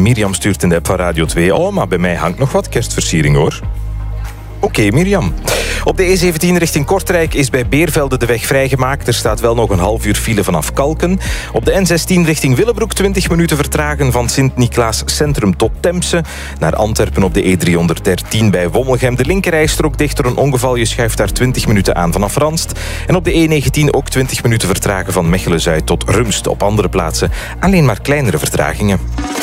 Mirjam stuurt in de app van Radio 2. Oh, maar bij mij hangt nog wat kerstversiering, hoor. Oké, Mirjam. Op de E17 richting Kortrijk is bij Beervelde de weg vrijgemaakt. Er staat wel nog een half uur file vanaf Kalken. Op de N16 richting Willebroek 20 minuten vertragen van Sint-Niklaas Centrum tot Temse. Naar Antwerpen op de E313 bij Wommelgem. De linkerrijstrook dicht door een ongeval. Je schuift daar 20 minuten aan vanaf Ranst. En op de E19 ook 20 minuten vertragen van Mechelen-Zuid tot Rumst. Op andere plaatsen alleen maar kleinere vertragingen.